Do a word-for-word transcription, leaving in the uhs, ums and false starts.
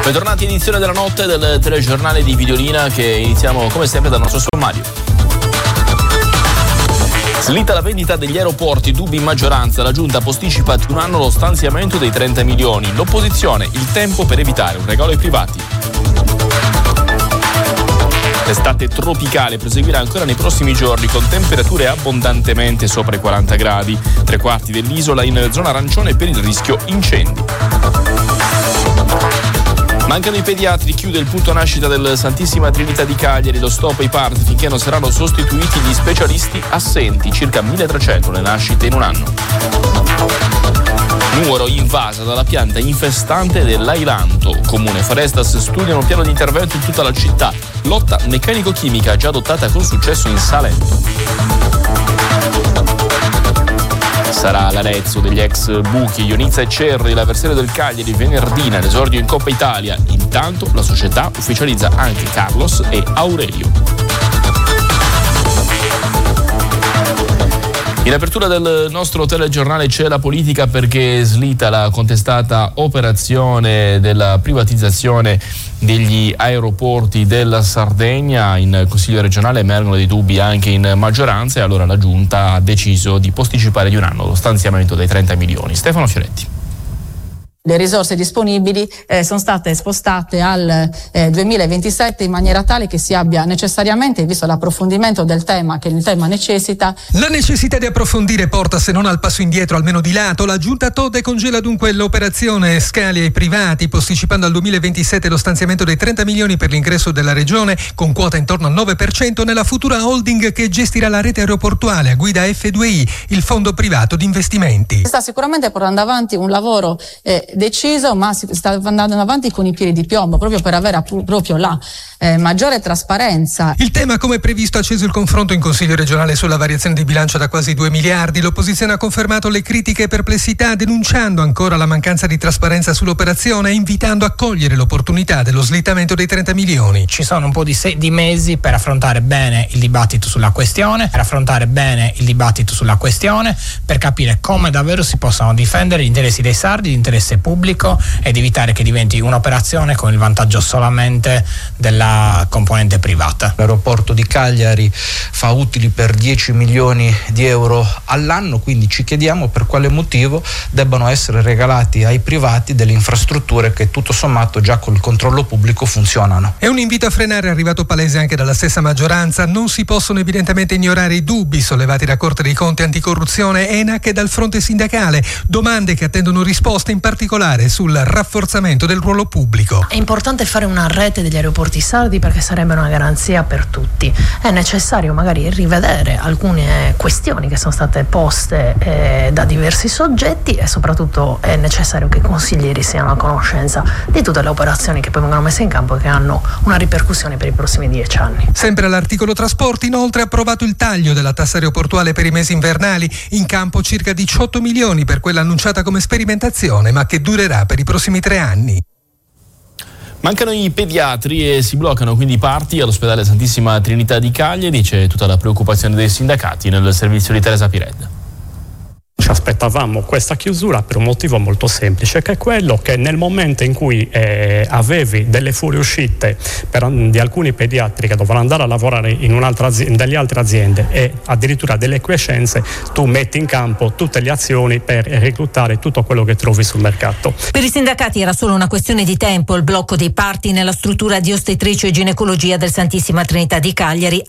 Bentornati in edizione della notte del telegiornale di Videolina, che iniziamo come sempre dal nostro sommario. Slitta la vendita degli aeroporti, dubbi in maggioranza, la Giunta posticipa di un anno lo stanziamento dei trenta milioni, l'opposizione il tempo per evitare un regalo ai privati. L'estate tropicale proseguirà ancora nei prossimi giorni con temperature abbondantemente sopra i quaranta gradi, tre quarti dell'isola in zona arancione per il rischio incendi. Mancano i pediatri, chiude il punto nascita del Santissima Trinità di Cagliari, lo stop ai parti finché non saranno sostituiti gli specialisti assenti, circa milletrecento le nascite in un anno. Nuoro invasa dalla pianta infestante dell'ailanto. Comune e Forestas studiano un piano di intervento in tutta la città. Lotta meccanico-chimica già adottata con successo in Salento. Sarà l'Arezzo degli ex buchi Ionizza e Cerri, la versione del Cagliari venerdì nell'esordio in Coppa Italia. Intanto la società ufficializza anche Carlos e Aurelio. In apertura del nostro telegiornale c'è la politica, perché slitta la contestata operazione della privatizzazione degli aeroporti della Sardegna. In Consiglio regionale emergono dei dubbi anche in maggioranza e allora la Giunta ha deciso di posticipare di un anno lo stanziamento dei trenta milioni. Stefano Fioretti. Le risorse disponibili eh, sono state spostate al eh, duemilaventisette in maniera tale che si abbia necessariamente, visto l'approfondimento del tema che il tema necessita. La necessità di approfondire porta, se non al passo indietro, almeno di lato. La Giunta Todde congela dunque l'operazione scali ai privati, posticipando al duemilaventisette lo stanziamento dei trenta milioni per l'ingresso della regione, con quota intorno al nove per cento, nella futura holding che gestirà la rete aeroportuale a guida F due I, il fondo privato di investimenti. Sta sicuramente portando avanti un lavoro eh, deciso, ma si sta andando avanti con i piedi di piombo, proprio per avere appu- proprio la eh, maggiore trasparenza. Il tema, come previsto, ha acceso il confronto in Consiglio regionale sulla variazione di bilancio da quasi due miliardi. L'opposizione ha confermato le critiche e perplessità, denunciando ancora la mancanza di trasparenza sull'operazione e invitando a cogliere l'opportunità dello slittamento dei trenta milioni. Ci sono un po' di, se- di mesi per affrontare bene il dibattito sulla questione, per affrontare bene il dibattito sulla questione, per capire come davvero si possano difendere gli interessi dei sardi, l'interesse pubblico, ed evitare che diventi un'operazione con il vantaggio solamente della componente privata. L'aeroporto di Cagliari fa utili per dieci milioni di euro all'anno, quindi ci chiediamo per quale motivo debbano essere regalati ai privati delle infrastrutture che tutto sommato già col controllo pubblico funzionano. È un invito a frenare arrivato palese anche dalla stessa maggioranza. Non si possono evidentemente ignorare i dubbi sollevati da Corte dei Conti Anticorruzione, ENAC e dal fronte sindacale, domande che attendono risposte, in particolare sul rafforzamento del ruolo pubblico. È importante fare una rete degli aeroporti sardi perché sarebbe una garanzia per tutti. È necessario magari rivedere alcune questioni che sono state poste eh, da diversi soggetti, e soprattutto è necessario che i consiglieri siano a conoscenza di tutte le operazioni che poi vengono messe in campo e che hanno una ripercussione per i prossimi dieci anni. Sempre all'articolo trasporti, inoltre, ha approvato il taglio della tassa aeroportuale per i mesi invernali. In campo circa diciotto milioni per quella annunciata come sperimentazione, ma che durerà per i prossimi tre anni. Mancano i pediatri e si bloccano quindi i parti all'ospedale Santissima Trinità di Cagliari. C'è tutta la preoccupazione dei sindacati nel servizio di Teresa Pired. Ci aspettavamo questa chiusura per un motivo molto semplice, che è quello che nel momento in cui eh, avevi delle fuoriuscite per, di alcuni pediatri che dovranno andare a lavorare in un'altra azienda, delle altre aziende, e addirittura delle quiescenze, tu metti in campo tutte le azioni per reclutare tutto quello che trovi sul mercato. Per i sindacati era solo una questione di tempo il blocco dei parti nella struttura di ostetricia e ginecologia del Santissima Trinità di Cagliari.